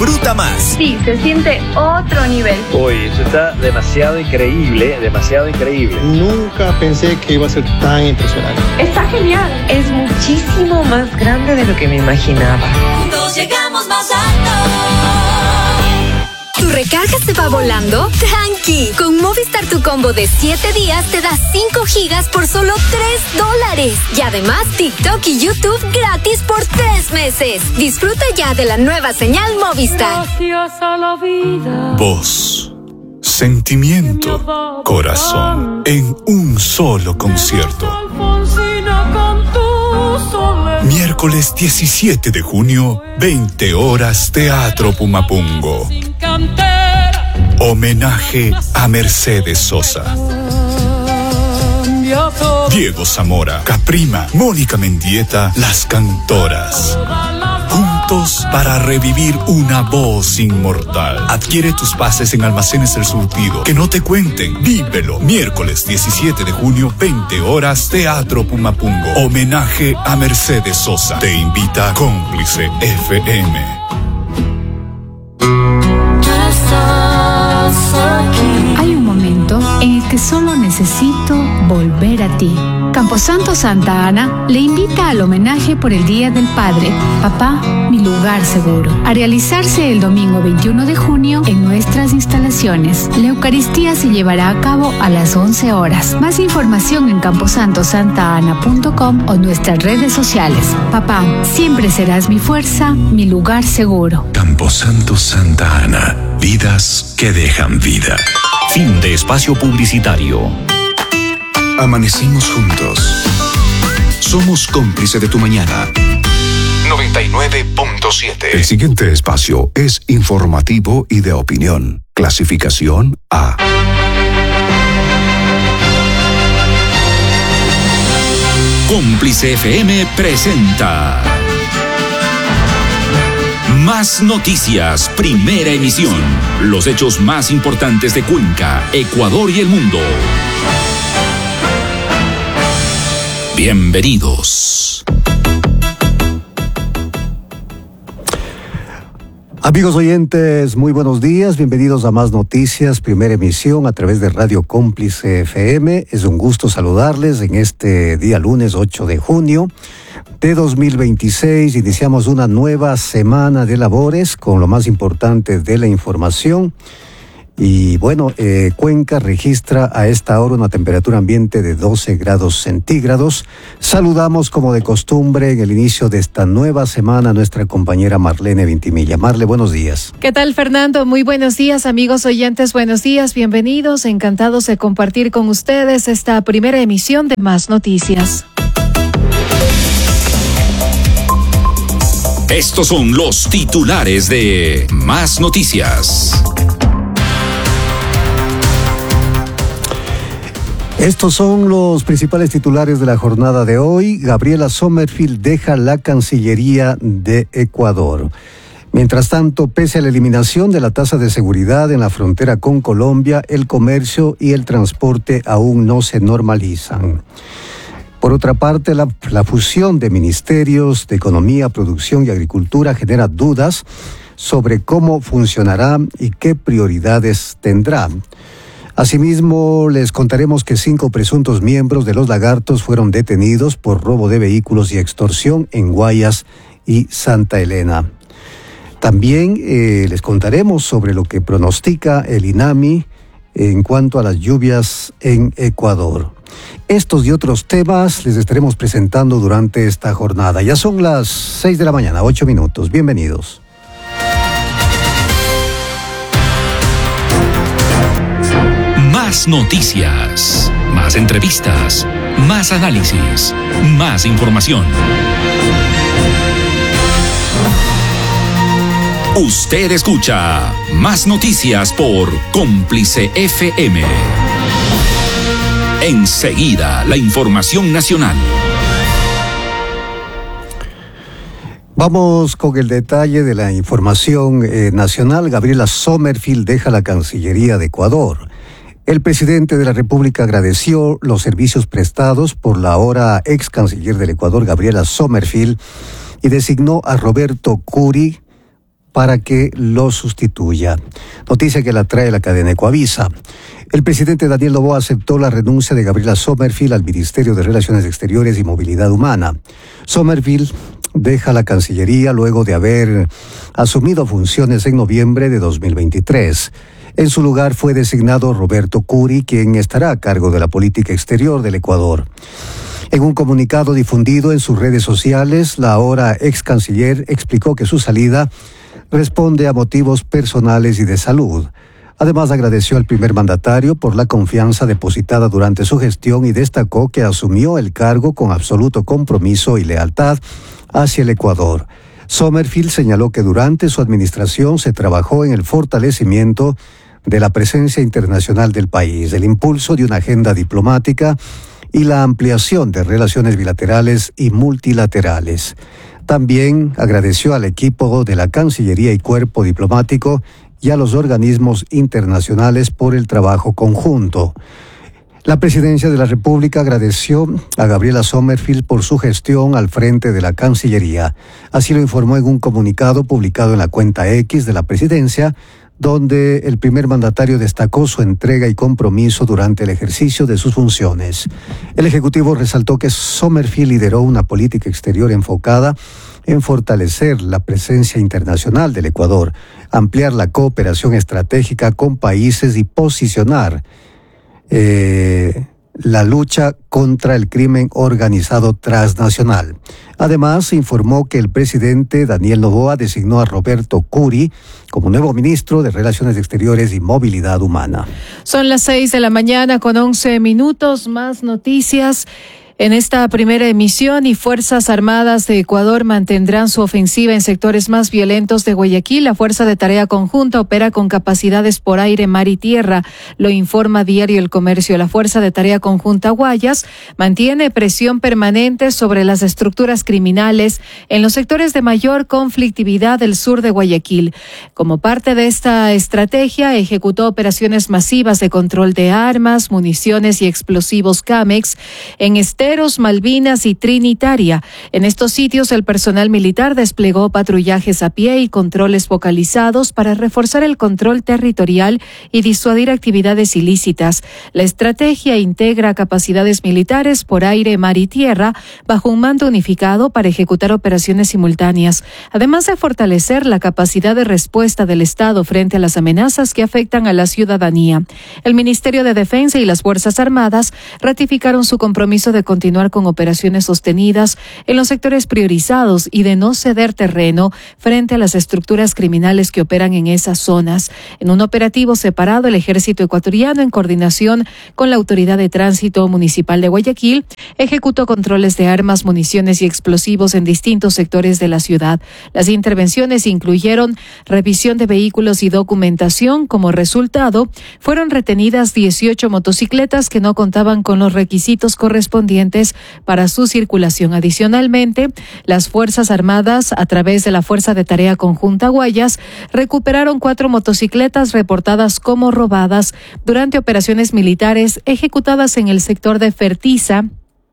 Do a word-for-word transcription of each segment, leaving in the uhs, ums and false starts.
disfruta más. Sí, se siente otro nivel. Uy, eso está demasiado increíble, demasiado increíble. Nunca pensé que iba a ser tan impresionante. Está genial. Es muchísimo más grande de lo que me imaginaba. Juntos llegamos más alto. ¿Tu recarga se va volando? ¡Tranqui! Con Movistar tu combo de siete días te da cinco gigas por solo tres dólares. Y además TikTok y YouTube gratis por tres meses. Disfruta ya de la nueva señal Movistar. Gracias a la vida. Voz, sentimiento, corazón, en un solo concierto. Miércoles diecisiete de junio, veinte horas, Teatro Pumapungo. Homenaje a Mercedes Sosa. Diego Zamora, Caprima, Mónica Mendieta, Las Cantoras. Juntos para revivir una voz inmortal. Adquiere tus pases en Almacenes El Surtido. Que no te cuenten. Vívelo. Miércoles diecisiete de junio, veinte horas, Teatro Pumapungo. Homenaje a Mercedes Sosa. Te invita Cómplice F M. Hay un momento en el que solo necesito volver a ti. Camposanto Santa Ana le invita al homenaje por el Día del Padre, Papá, mi lugar seguro, a realizarse el domingo veintiuno de junio en nuestras instalaciones. La Eucaristía se llevará a cabo a las once horas. Más información en camposanto santa ana punto com o nuestras redes sociales. Papá, siempre serás mi fuerza, mi lugar seguro. Camposanto Santa Ana, vidas que dejan vida. Fin de espacio publicitario. Amanecimos juntos. Somos cómplice de tu mañana. noventa y nueve punto siete. El siguiente espacio es informativo y de opinión. Clasificación A. Cómplice F M presenta Más Noticias, primera emisión. Los hechos más importantes de Cuenca, Ecuador y el mundo. Bienvenidos. Amigos oyentes, muy buenos días, bienvenidos a Más Noticias, primera emisión a través de Radio Cómplice F M. Es un gusto saludarles en este día lunes ocho de junio de dos mil veintiséis. Iniciamos una nueva semana de labores con lo más importante de la información. Y bueno, eh, Cuenca registra a esta hora una temperatura ambiente de doce grados centígrados. Saludamos como de costumbre en el inicio de esta nueva semana a nuestra compañera Marlene Vintimilla. Marle, buenos días. ¿Qué tal, Fernando? Muy buenos días, amigos oyentes, buenos días, bienvenidos. Encantados de compartir con ustedes esta primera emisión de Más Noticias. Estos son los titulares de Más Noticias. Estos son los principales titulares de la jornada de hoy. Gabriela Sommerfield deja la Cancillería de Ecuador. Mientras tanto, pese a la eliminación de la tasa de seguridad en la frontera con Colombia, el comercio y el transporte aún no se normalizan. Por otra parte, la, la fusión de ministerios de Economía, Producción y Agricultura genera dudas sobre cómo funcionará y qué prioridades tendrá. Asimismo, les contaremos que cinco presuntos miembros de Los Lagartos fueron detenidos por robo de vehículos y extorsión en Guayas y Santa Elena. También eh, les contaremos sobre lo que pronostica el INAMI en cuanto a las lluvias en Ecuador. Estos y otros temas les estaremos presentando durante esta jornada. Ya son las seis de la mañana, ocho minutos. Bienvenidos. Más noticias, más entrevistas, más análisis, más información. Usted escucha Más Noticias por Cómplice F M. Enseguida, la información nacional. Vamos con el detalle de la información eh, nacional. Gabriela Sommerfield deja la Cancillería de Ecuador. El presidente de la República agradeció los servicios prestados por la ahora ex canciller del Ecuador, Gabriela Sommerfield, y designó a Roberto Curi para que lo sustituya. Noticia que la trae la cadena Ecuavisa. El presidente Daniel Noboa aceptó la renuncia de Gabriela Sommerfield al Ministerio de Relaciones Exteriores y Movilidad Humana. Sommerfield deja la Cancillería luego de haber asumido funciones en noviembre de dos mil veintitrés. En su lugar fue designado Roberto Curi, quien estará a cargo de la política exterior del Ecuador. En un comunicado difundido en sus redes sociales, la ahora ex canciller explicó que su salida responde a motivos personales y de salud. Además, agradeció al primer mandatario por la confianza depositada durante su gestión y destacó que asumió el cargo con absoluto compromiso y lealtad hacia el Ecuador. Sommerfield señaló que durante su administración se trabajó en el fortalecimiento de la presencia internacional del país, el impulso de una agenda diplomática y la ampliación de relaciones bilaterales y multilaterales. También agradeció al equipo de la Cancillería y Cuerpo Diplomático y a los organismos internacionales por el trabajo conjunto. La Presidencia de la República agradeció a Gabriela Sommerfield por su gestión al frente de la Cancillería. Así lo informó en un comunicado publicado en la cuenta X de la Presidencia, donde el primer mandatario destacó su entrega y compromiso durante el ejercicio de sus funciones. El Ejecutivo resaltó que Sommerfield lideró una política exterior enfocada en fortalecer la presencia internacional del Ecuador, ampliar la cooperación estratégica con países y posicionar eh, la lucha contra el crimen organizado transnacional. Además, informó que el presidente Daniel Noboa designó a Roberto Curi como nuevo ministro de Relaciones Exteriores y Movilidad Humana. Son las seis de la mañana con once minutos, más noticias. En esta primera emisión, y Fuerzas Armadas de Ecuador mantendrán su ofensiva en sectores más violentos de Guayaquil. La Fuerza de Tarea Conjunta opera con capacidades por aire, mar y tierra, lo informa Diario El Comercio. La Fuerza de Tarea Conjunta Guayas mantiene presión permanente sobre las estructuras criminales en los sectores de mayor conflictividad del sur de Guayaquil. Como parte de esta estrategia, ejecutó operaciones masivas de control de armas, municiones y explosivos CAMEX en este Malvinas y Trinitaria. En estos sitios, el personal militar desplegó patrullajes a pie y controles focalizados para reforzar el control territorial y disuadir actividades ilícitas. La estrategia integra capacidades militares por aire, mar y tierra bajo un mando unificado para ejecutar operaciones simultáneas, además de fortalecer la capacidad de respuesta del Estado frente a las amenazas que afectan a la ciudadanía. El Ministerio de Defensa y las Fuerzas Armadas ratificaron su compromiso de continuar con operaciones sostenidas en los sectores priorizados y de no ceder terreno frente a las estructuras criminales que operan en esas zonas. En un operativo separado, el Ejército Ecuatoriano, en coordinación con la Autoridad de Tránsito Municipal de Guayaquil, ejecutó controles de armas, municiones y explosivos en distintos sectores de la ciudad. Las intervenciones incluyeron revisión de vehículos y documentación. Como resultado, fueron retenidas dieciocho motocicletas que no contaban con los requisitos correspondientes para su circulación. Adicionalmente, las Fuerzas Armadas, a través de la Fuerza de Tarea Conjunta Guayas, recuperaron cuatro motocicletas reportadas como robadas durante operaciones militares ejecutadas en el sector de Fertiza,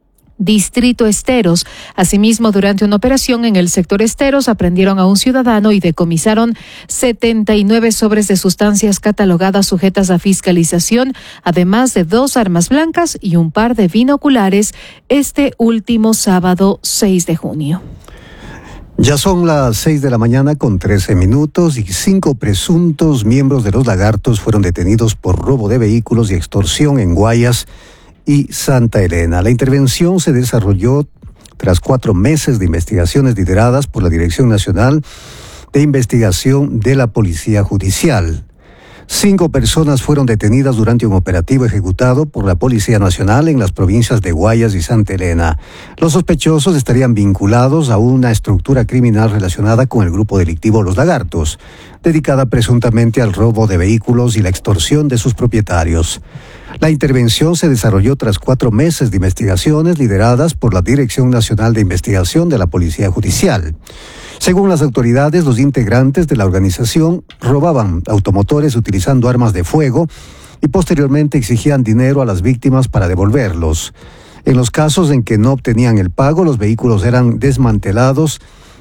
Distrito Esteros. Asimismo, durante una operación en el sector Esteros, aprendieron a un ciudadano y decomisaron setenta y nueve sobres de sustancias catalogadas sujetas a fiscalización, además de dos armas blancas y un par de binoculares, este último sábado seis de junio. Ya son las seis de la mañana con trece minutos y cinco presuntos miembros de los Lagartos fueron detenidos por robo de vehículos y extorsión en Guayas y Santa Elena. La intervención se desarrolló tras cuatro meses de investigaciones lideradas por la Dirección Nacional de Investigación de la Policía Judicial. Cinco personas fueron detenidas durante un operativo ejecutado por la Policía Nacional en las provincias de Guayas y Santa Elena. Los sospechosos estarían vinculados a una estructura criminal relacionada con el grupo delictivo Los Lagartos, dedicada presuntamente al robo de vehículos y la extorsión de sus propietarios. La intervención se desarrolló tras cuatro meses de investigaciones lideradas por la Dirección Nacional de Investigación de la Policía Judicial. Según las autoridades, los integrantes de la organización robaban automotores utilizando armas de fuego y posteriormente exigían dinero a las víctimas para devolverlos. En los casos en que no obtenían el pago, los vehículos eran desmantelados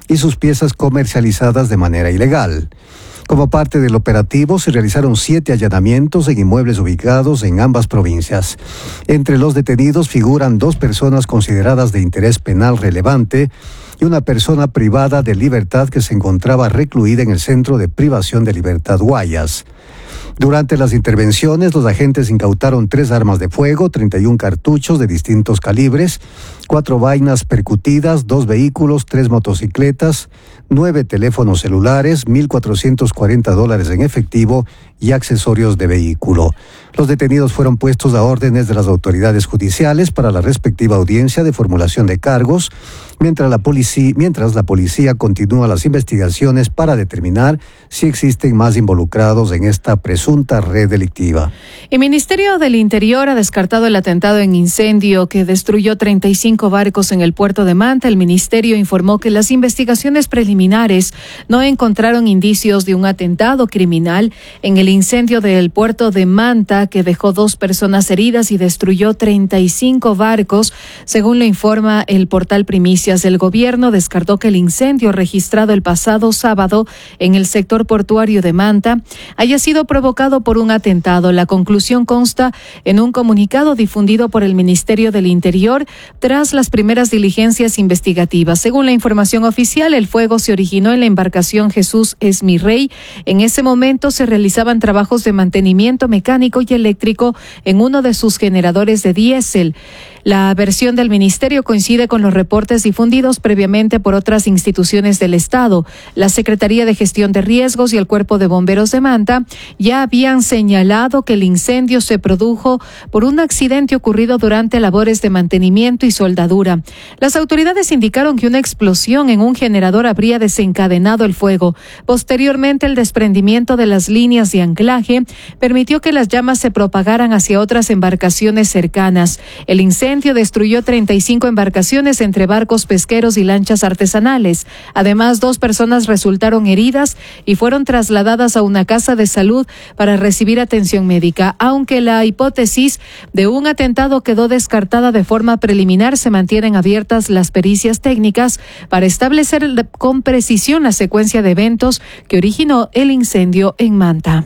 y sus piezas comercializadas de manera ilegal. Como parte del operativo, se realizaron siete allanamientos en inmuebles ubicados en ambas provincias. Entre los detenidos figuran dos personas consideradas de interés penal relevante y una persona privada de libertad que se encontraba recluida en el Centro de Privación de Libertad Guayas. Durante las intervenciones, los agentes incautaron tres armas de fuego, treinta y un cartuchos de distintos calibres, cuatro vainas percutidas, dos vehículos, tres motocicletas, nueve teléfonos celulares, mil cuatrocientos cuarenta dólares en efectivo y accesorios de vehículo. Los detenidos fueron puestos a órdenes de las autoridades judiciales para la respectiva audiencia de formulación de cargos, mientras la policía, mientras la policía continúa las investigaciones para determinar si existen más involucrados en esta presunta red delictiva. El Ministerio del Interior ha descartado el atentado en incendio que destruyó treinta y cinco barcos en el puerto de Manta. El ministerio informó que las investigaciones preliminares no encontraron indicios de un atentado criminal en el incendio del puerto de Manta, que dejó dos personas heridas y destruyó treinta y cinco barcos. Según lo informa el portal Primicias, el gobierno descartó que el incendio registrado el pasado sábado en el sector portuario de Manta haya sido provocado por un atentado. La conclusión consta en un comunicado difundido por el Ministerio del Interior tras las primeras diligencias investigativas. Según la información oficial, el fuego se originó en la embarcación Jesús es mi rey. En ese momento se realizaban trabajos de mantenimiento mecánico y eléctrico en uno de sus generadores de diésel. La versión del ministerio coincide con los reportes difundidos previamente por otras instituciones del Estado. La Secretaría de Gestión de Riesgos y el Cuerpo de Bomberos de Manta ya habían señalado que el incendio se produjo por un accidente ocurrido durante labores de mantenimiento y soldadura. Las autoridades indicaron que una explosión en un generador habría desencadenado el fuego. Posteriormente, el desprendimiento de las líneas de anclaje permitió que las llamas se propagaran hacia otras embarcaciones cercanas. El incendio destruyó treinta y cinco embarcaciones entre barcos pesqueros y lanchas artesanales. Además, dos personas resultaron heridas y fueron trasladadas a una casa de salud para recibir atención médica. Aunque la hipótesis de un atentado quedó descartada de forma preliminar, se mantienen abiertas las pericias técnicas para establecer con precisión la secuencia de eventos que originó el incendio en Manta.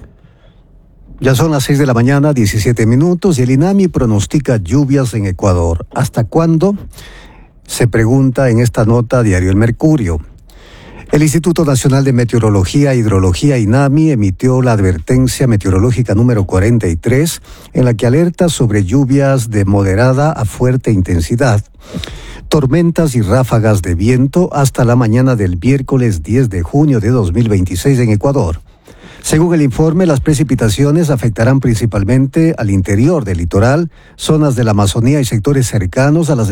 Ya son las seis de la mañana, diecisiete minutos, y el INAMI pronostica lluvias en Ecuador. ¿Hasta cuándo? Se pregunta en esta nota Diario El Mercurio. El Instituto Nacional de Meteorología e Hidrología, INAMI, emitió la advertencia meteorológica número cuarenta y tres, en la que alerta sobre lluvias de moderada a fuerte intensidad, tormentas y ráfagas de viento hasta la mañana del miércoles diez de junio de dos mil veintiséis en Ecuador. Según el informe, las precipitaciones afectarán principalmente al interior del litoral, zonas de la Amazonía y sectores cercanos a las